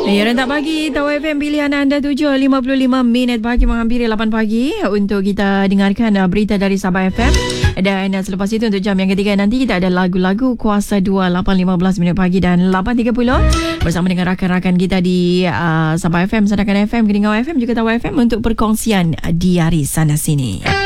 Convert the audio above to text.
Ya, rentak pagi Tawa FM pilihan anda 7.55 minit pagi menghampiri 8 pagi untuk kita dengarkan berita dari Sabah FM. Dan selepas itu untuk jam yang ketiga nanti kita ada lagu-lagu Kuasa 2 8.15 minit pagi dan 8.30 bersama dengan rakan-rakan kita di Sabah FM, Sanakan FM, Keningau FM juga Tawa FM untuk perkongsian di hari sana sini.